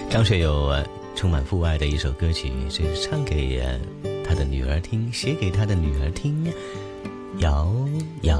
张学友充满父爱的一首歌曲，这是唱给他的女儿听，写给他的女儿听。摇摇